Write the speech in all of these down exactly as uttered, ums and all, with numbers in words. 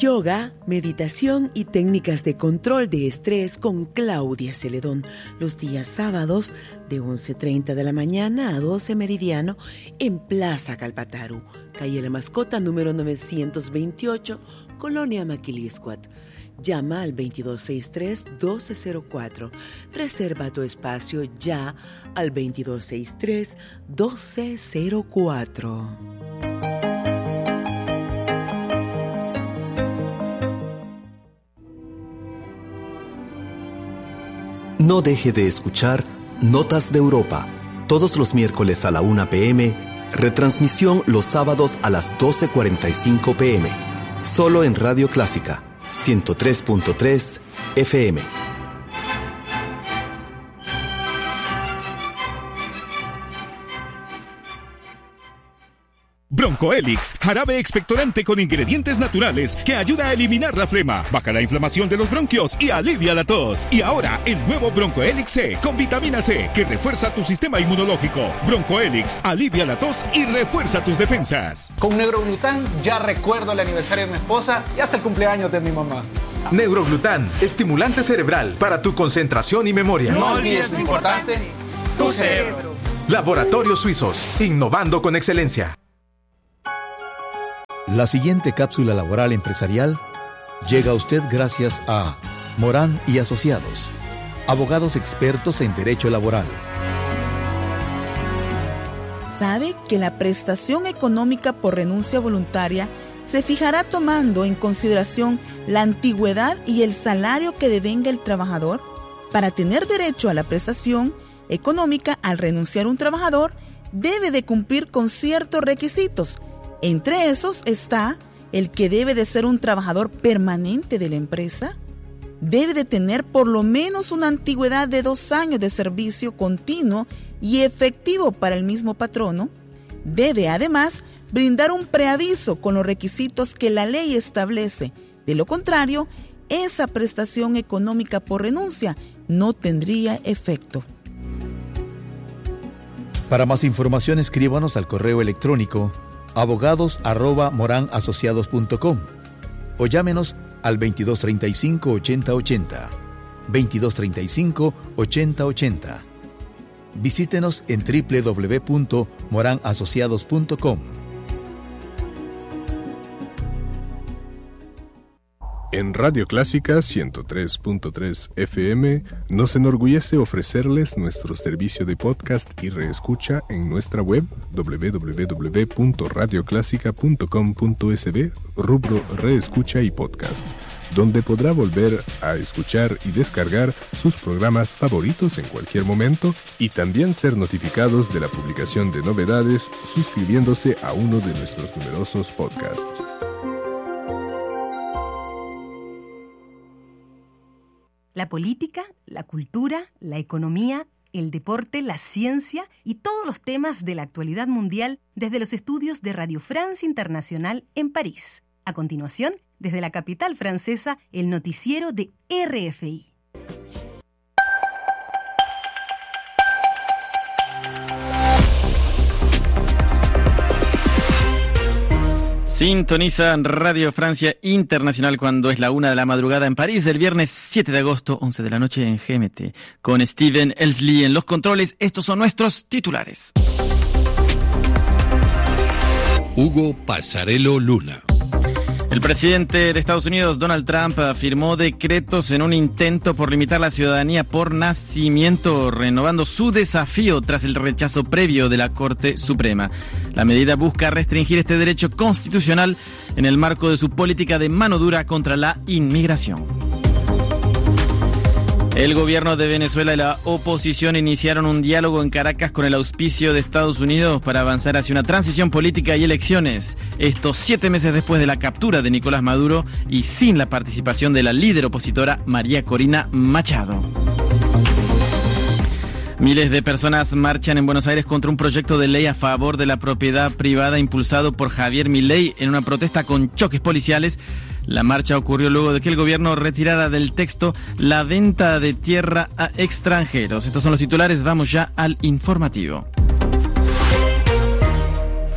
Yoga, meditación y técnicas de control de estrés con Claudia Celedón, los días sábados de once treinta de la mañana a doce meridiano en Plaza Calpataru, calle La Mascota número novecientos veintiocho, Colonia Maquiliscuat. Llama al veintidós sesenta y tres, doce cero cuatro. Reserva tu espacio ya al veintidós sesenta y tres, doce cero cuatro. No deje de escuchar Notas de Europa, todos los miércoles a la una pe eme, retransmisión los sábados a las doce cuarenta y cinco pe eme, solo en Radio Clásica, ciento tres punto tres efe eme. Broncoelix, jarabe expectorante con ingredientes naturales que ayuda a eliminar la flema, baja la inflamación de los bronquios y alivia la tos. Y ahora, el nuevo Broncoelix C con vitamina C que refuerza tu sistema inmunológico. Broncoelix alivia la tos y refuerza tus defensas. Con Neuroglután ya recuerdo el aniversario de mi esposa y hasta el cumpleaños de mi mamá. Neuroglután, estimulante cerebral para tu concentración y memoria. No olvides lo importante, tu cerebro. Laboratorios Suizos, innovando con excelencia. La siguiente cápsula laboral empresarial llega a usted gracias a Morán y Asociados, abogados expertos en derecho laboral. ¿Sabe que la prestación económica por renuncia voluntaria se fijará tomando en consideración la antigüedad y el salario que devenga el trabajador? Para tener derecho a la prestación económica al renunciar un trabajador, debe de cumplir con ciertos requisitos. Entre esos está el que debe de ser un trabajador permanente de la empresa, debe de tener por lo menos una antigüedad de dos años de servicio continuo y efectivo para el mismo patrono, debe además brindar un preaviso con los requisitos que la ley establece. De lo contrario, esa prestación económica por renuncia no tendría efecto. Para más información, escríbanos al correo electrónico abogados arroba moranasociados punto com o llámenos al veintidós treinta y cinco, ochenta ochenta, veintidós treinta y cinco, ochenta ochenta. Visítenos en doble u doble u doble u punto moranasociados punto com. En Radio Clásica ciento tres punto tres efe eme nos enorgullece ofrecerles nuestro servicio de podcast y reescucha en nuestra web doble u doble u doble u punto radio clásica punto com punto es be, rubro Reescucha y Podcast, donde podrá volver a escuchar y descargar sus programas favoritos en cualquier momento y también ser notificados de la publicación de novedades suscribiéndose a uno de nuestros numerosos podcasts. La política, la cultura, la economía, el deporte, la ciencia y todos los temas de la actualidad mundial desde los estudios de Radio France Internacional en París. A continuación, desde la capital francesa, el noticiero de erre efe i. Sintoniza Radio Francia Internacional cuando es la una de la madrugada en París, del viernes siete de agosto, once de la noche en G M T. Con Steven Elsley en los controles, estos son nuestros titulares. Hugo Passarello Luna. El presidente de Estados Unidos, Donald Trump, firmó decretos en un intento por limitar la ciudadanía por nacimiento, renovando su desafío tras el rechazo previo de la Corte Suprema. La medida busca restringir este derecho constitucional en el marco de su política de mano dura contra la inmigración. El gobierno de Venezuela y la oposición iniciaron un diálogo en Caracas con el auspicio de Estados Unidos para avanzar hacia una transición política y elecciones. Esto siete meses después de la captura de Nicolás Maduro y sin la participación de la líder opositora María Corina Machado. Miles de personas marchan en Buenos Aires contra un proyecto de ley a favor de la propiedad privada impulsado por Javier Milei en una protesta con choques policiales. La marcha ocurrió luego de que el gobierno retirara del texto la venta de tierra a extranjeros. Estos son los titulares, vamos ya al informativo.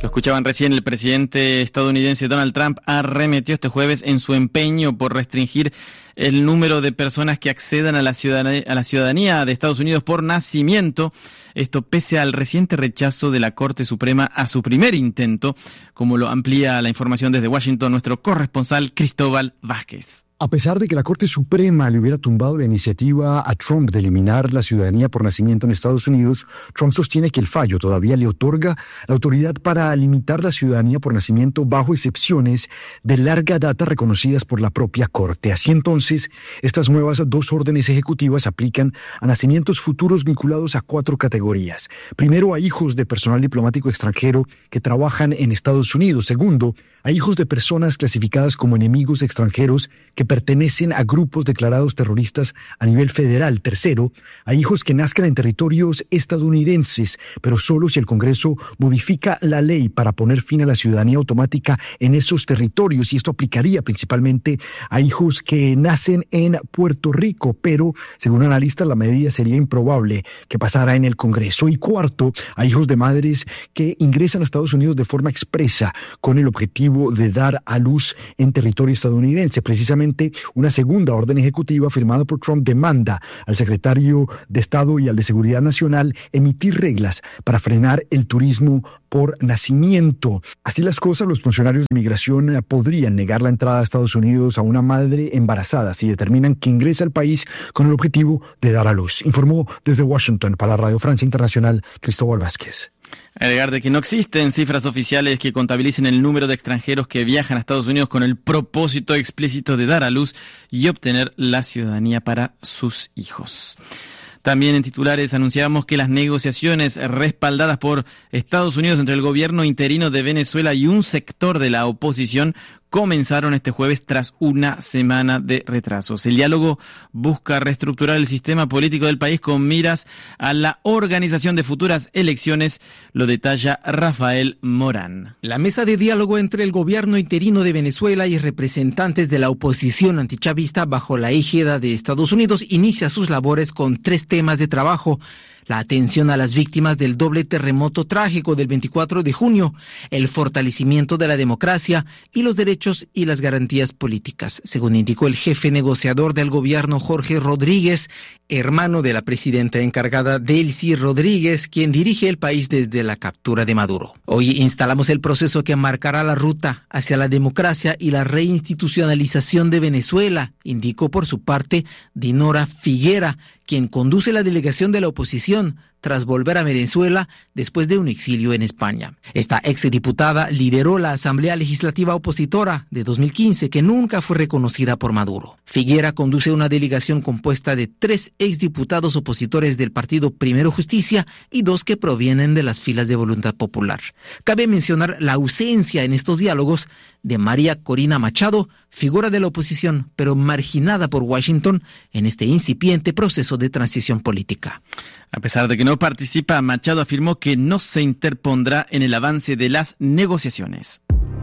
Lo escuchaban recién, el presidente estadounidense Donald Trump arremetió este jueves en su empeño por restringir el número de personas que accedan a la ciudadanía, a la ciudadanía de Estados Unidos por nacimiento. Esto pese al reciente rechazo de la Corte Suprema a su primer intento, como lo amplía la información desde Washington nuestro corresponsal Cristóbal Vázquez. A pesar de que la Corte Suprema le hubiera tumbado la iniciativa a Trump de eliminar la ciudadanía por nacimiento en Estados Unidos, Trump sostiene que el fallo todavía le otorga la autoridad para limitar la ciudadanía por nacimiento bajo excepciones de larga data reconocidas por la propia Corte. Así entonces, estas nuevas dos órdenes ejecutivas aplican a nacimientos futuros vinculados a cuatro categorías. Primero, a hijos de personal diplomático extranjero que trabajan en Estados Unidos. Segundo, a hijos de personas clasificadas como enemigos extranjeros que pertenecen a grupos declarados terroristas a nivel federal. Tercero, a hijos que nazcan en territorios estadounidenses, pero solo si el Congreso modifica la ley para poner fin a la ciudadanía automática en esos territorios. Y esto aplicaría principalmente a hijos que nacen en Puerto Rico, pero según analistas la medida sería improbable que pasara en el Congreso. Y cuarto, a hijos de madres que ingresan a Estados Unidos de forma expresa con el objetivo de dar a luz en territorio estadounidense. Precisamente una segunda orden ejecutiva firmada por Trump demanda al secretario de Estado y al de Seguridad Nacional emitir reglas para frenar el turismo por nacimiento. Así las cosas, los funcionarios de migración podrían negar la entrada a Estados Unidos a una madre embarazada si determinan que ingresa al país con el objetivo de dar a luz. Informó desde Washington para Radio Francia Internacional Cristóbal Vázquez. Agregar de que no existen cifras oficiales que contabilicen el número de extranjeros que viajan a Estados Unidos con el propósito explícito de dar a luz y obtener la ciudadanía para sus hijos. También en titulares anunciamos que las negociaciones respaldadas por Estados Unidos entre el gobierno interino de Venezuela y un sector de la oposición comenzaron este jueves tras una semana de retrasos. El diálogo busca reestructurar el sistema político del país con miras a la organización de futuras elecciones, lo detalla Rafael Morán. La mesa de diálogo entre el gobierno interino de Venezuela y representantes de la oposición antichavista bajo la égida de Estados Unidos inicia sus labores con tres temas de trabajo: la atención a las víctimas del doble terremoto trágico del veinticuatro de junio, el fortalecimiento de la democracia y los derechos y las garantías políticas, según indicó el jefe negociador del gobierno Jorge Rodríguez, hermano de la presidenta encargada Delcy Rodríguez, quien dirige el país desde la captura de Maduro. Hoy instalamos el proceso que marcará la ruta hacia la democracia y la reinstitucionalización de Venezuela, indicó por su parte Dinora Figuera, quien conduce la delegación de la oposición tras volver a Venezuela después de un exilio en España. Esta exdiputada lideró la Asamblea Legislativa Opositora de dos mil quince, que nunca fue reconocida por Maduro. Figuera conduce una delegación compuesta de tres exdiputados opositores del partido Primero Justicia y dos que provienen de las filas de Voluntad Popular. Cabe mencionar la ausencia en estos diálogos de María Corina Machado, figura de la oposición, pero marginada por Washington en este incipiente proceso de transición política. A pesar de que no participa, Machado afirmó que no se interpondrá en el avance de las negociaciones.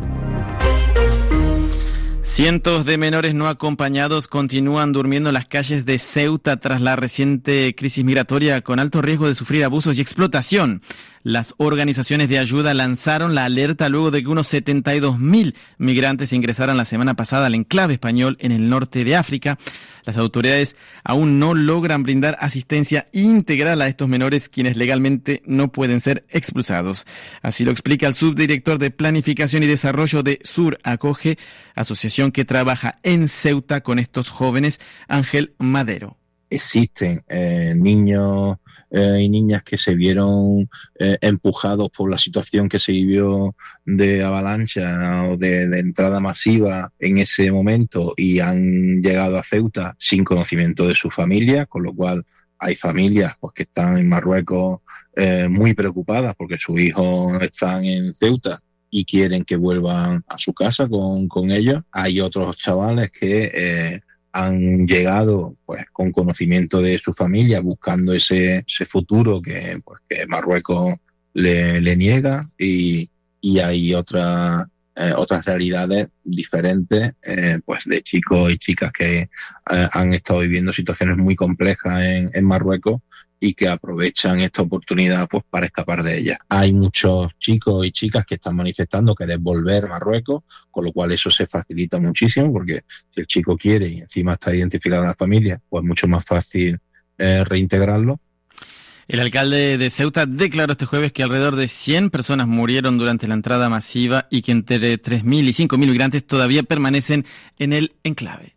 Cientos de menores no acompañados continúan durmiendo en las calles de Ceuta tras la reciente crisis migratoria, con alto riesgo de sufrir abusos y explotación. Las organizaciones de ayuda lanzaron la alerta luego de que unos setenta y dos mil migrantes ingresaran la semana pasada al enclave español en el norte de África. Las autoridades aún no logran brindar asistencia integral a estos menores, quienes legalmente no pueden ser expulsados. Así lo explica el subdirector de Planificación y Desarrollo de Sur Acoge, asociación que trabaja en Ceuta con estos jóvenes, Ángel Madero. Existen eh, niños eh, y niñas que se vieron eh, empujados por la situación que se vivió de avalancha o de, de entrada masiva en ese momento y han llegado a Ceuta sin conocimiento de su familia, con lo cual hay familias pues, que están en Marruecos eh, muy preocupadas porque sus hijos están en Ceuta y quieren que vuelvan a su casa con, con ellos. Hay otros chavales que eh, han llegado pues con conocimiento de su familia, buscando ese, ese futuro que, pues, que Marruecos le, le niega, y, y hay otra, eh, otras realidades diferentes eh, pues de chicos y chicas que eh, han estado viviendo situaciones muy complejas en, en Marruecos y que aprovechan esta oportunidad pues para escapar de ella. Hay muchos chicos y chicas que están manifestando querer volver a Marruecos, con lo cual eso se facilita muchísimo, porque si el chico quiere y encima está identificado en la familia, pues mucho más fácil eh, reintegrarlo. El alcalde de Ceuta declaró este jueves que alrededor de cien personas murieron durante la entrada masiva y que entre tres mil y cinco mil migrantes todavía permanecen en el enclave.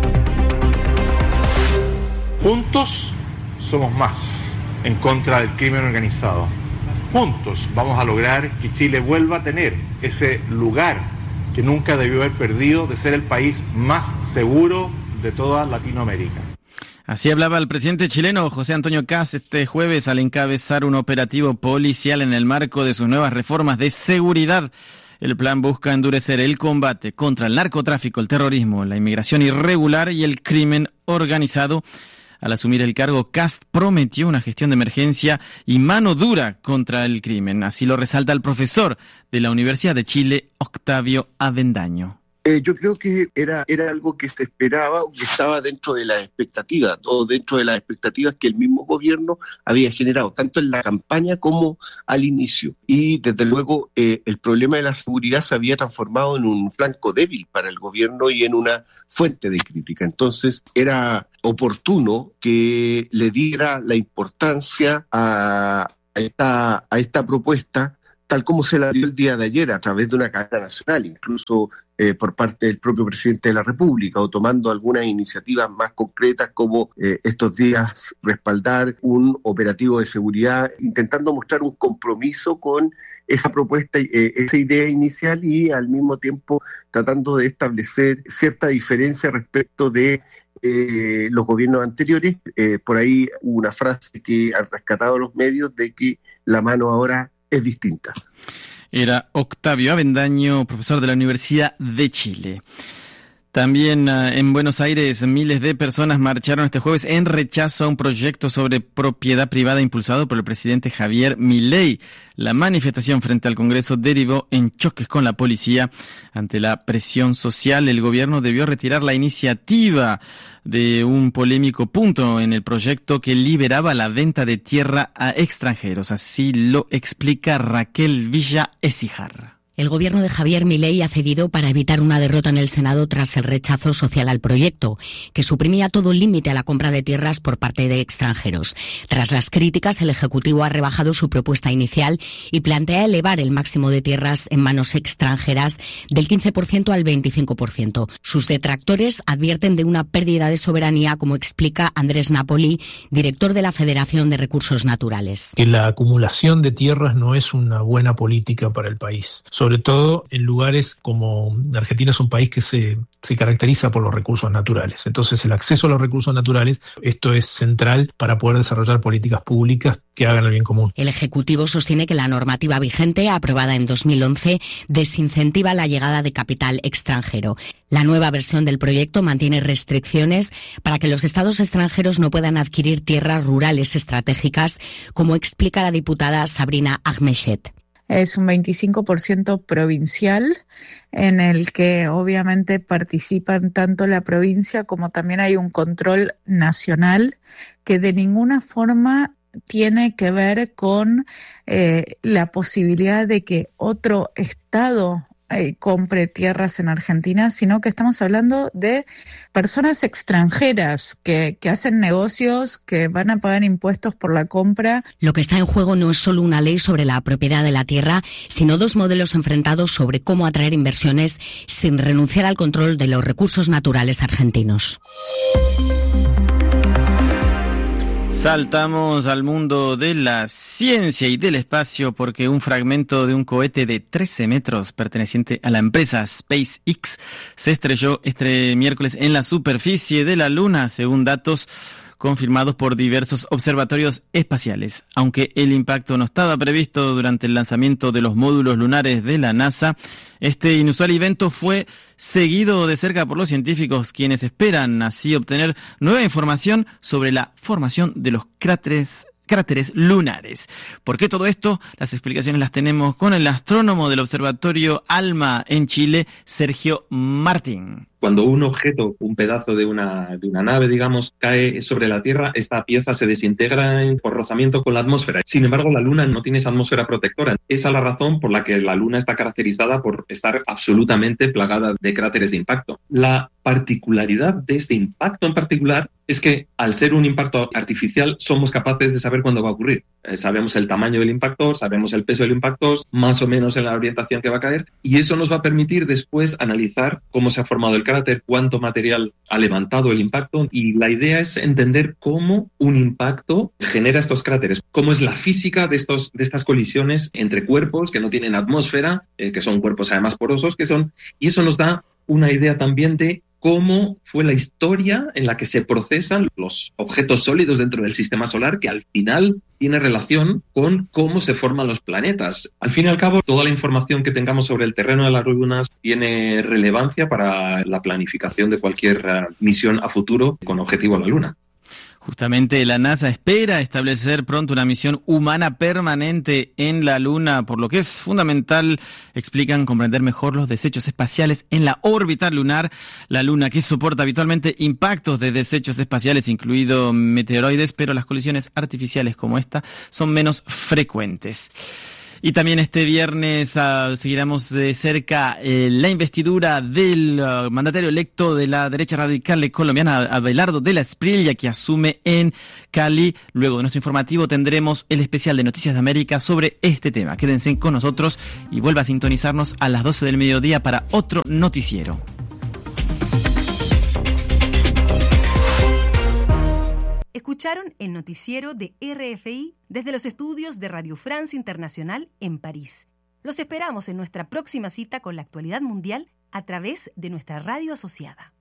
Juntos somos más en contra del crimen organizado. Juntos vamos a lograr que Chile vuelva a tener ese lugar que nunca debió haber perdido de ser el país más seguro de toda Latinoamérica. Así hablaba el presidente chileno José Antonio Kast este jueves al encabezar un operativo policial en el marco de sus nuevas reformas de seguridad. El plan busca endurecer el combate contra el narcotráfico, el terrorismo, la inmigración irregular y el crimen organizado. Al asumir el cargo, Kast prometió una gestión de emergencia y mano dura contra el crimen. Así lo resalta el profesor de la Universidad de Chile, Octavio Avendaño. Eh, yo creo que era, era algo que se esperaba o que estaba dentro de las expectativas, todo dentro de las expectativas que el mismo gobierno había generado, tanto en la campaña como al inicio. Y desde luego eh, el problema de la seguridad se había transformado en un flanco débil para el gobierno y en una fuente de crítica. Entonces era oportuno que le diera la importancia a, a, esta, a esta propuesta, tal como se la dio el día de ayer a través de una cadena nacional, incluso eh, por parte del propio presidente de la República, o tomando algunas iniciativas más concretas como eh, estos días respaldar un operativo de seguridad, intentando mostrar un compromiso con esa propuesta, eh, esa idea inicial, y al mismo tiempo tratando de establecer cierta diferencia respecto de eh, los gobiernos anteriores. Eh, por ahí hubo una frase que han rescatado los medios de que la mano ahora es distinta. Era Octavio Avendaño, profesor de la Universidad de Chile. También uh, en Buenos Aires, miles de personas marcharon este jueves en rechazo a un proyecto sobre propiedad privada impulsado por el presidente Javier Milei. La manifestación frente al Congreso derivó en choques con la policía. Ante la presión social, el gobierno debió retirar la iniciativa de un polémico punto en el proyecto que liberaba la venta de tierra a extranjeros. Así lo explica Raquel Villa Écijar. El gobierno de Javier Milei ha cedido para evitar una derrota en el Senado tras el rechazo social al proyecto, que suprimía todo límite a la compra de tierras por parte de extranjeros. Tras las críticas, el Ejecutivo ha rebajado su propuesta inicial y plantea elevar el máximo de tierras en manos extranjeras del quince por ciento al veinticinco por ciento. Sus detractores advierten de una pérdida de soberanía, como explica Andrés Napoli, director de la Federación de Recursos Naturales. Que la acumulación de tierras no es una buena política para el país, sobre todo en lugares como Argentina es un país que se, se caracteriza por los recursos naturales. Entonces el acceso a los recursos naturales, esto es central para poder desarrollar políticas públicas que hagan el bien común. El Ejecutivo sostiene que la normativa vigente, aprobada en dos mil once, desincentiva la llegada de capital extranjero. La nueva versión del proyecto mantiene restricciones para que los estados extranjeros no puedan adquirir tierras rurales estratégicas, como explica la diputada Sabrina Ahmechet. Es un veinticinco por ciento provincial, en el que obviamente participan tanto la provincia como también hay un control nacional que de ninguna forma tiene que ver con eh, la posibilidad de que otro estado eh, compre tierras en Argentina, sino que estamos hablando de personas extranjeras que, que hacen negocios, que van a pagar impuestos por la compra. Lo que está en juego no es solo una ley sobre la propiedad de la tierra, sino dos modelos enfrentados sobre cómo atraer inversiones sin renunciar al control de los recursos naturales argentinos. Saltamos al mundo de la ciencia y del espacio, porque un fragmento de un cohete de trece metros perteneciente a la empresa SpaceX se estrelló este miércoles en la superficie de la Luna, según datos confirmados por diversos observatorios espaciales. Aunque el impacto no estaba previsto durante el lanzamiento de los módulos lunares de la NASA, este inusual evento fue seguido de cerca por los científicos, quienes esperan así obtener nueva información sobre la formación de los cráteres cráteres lunares. ¿Por qué todo esto? Las explicaciones las tenemos con el astrónomo del Observatorio ALMA en Chile, Sergio Martín. Cuando un objeto, un pedazo de una, de una nave, digamos, cae sobre la Tierra, esta pieza se desintegra en, por rozamiento con la atmósfera. Sin embargo, la Luna no tiene esa atmósfera protectora. Esa es la razón por la que la Luna está caracterizada por estar absolutamente plagada de cráteres de impacto. La particularidad de este impacto en particular es que, al ser un impacto artificial, somos capaces de saber cuándo va a ocurrir. Eh, sabemos el tamaño del impactor, sabemos el peso del impactor, más o menos en la orientación que va a caer, y eso nos va a permitir después analizar cómo se ha formado el cráter, cuánto material ha levantado el impacto, y la idea es entender cómo un impacto genera estos cráteres, cómo es la física de, estos, de estas colisiones entre cuerpos que no tienen atmósfera, eh, que son cuerpos además porosos, que son, y eso nos da una idea también de cómo fue la historia en la que se procesan los objetos sólidos dentro del sistema solar, que al final tiene relación con cómo se forman los planetas. Al fin y al cabo, toda la información que tengamos sobre el terreno de las lunas tiene relevancia para la planificación de cualquier uh, misión a futuro con objetivo a la Luna. Justamente la NASA espera establecer pronto una misión humana permanente en la Luna, por lo que es fundamental, explican, comprender mejor los desechos espaciales en la órbita lunar. La Luna, que soporta habitualmente impactos de desechos espaciales, incluidos meteoroides, pero las colisiones artificiales como esta son menos frecuentes. Y también este viernes uh, seguiremos de cerca eh, la investidura del uh, mandatario electo de la derecha radical colombiana, Abelardo de la Espriella, que asume en Cali. Luego de nuestro informativo tendremos el especial de Noticias de América sobre este tema. Quédense con nosotros y vuelva a sintonizarnos a las doce del mediodía para otro noticiero. Escucharon el noticiero de R F I desde los estudios de Radio France Internacional en París. Los esperamos en nuestra próxima cita con la actualidad mundial a través de nuestra radio asociada.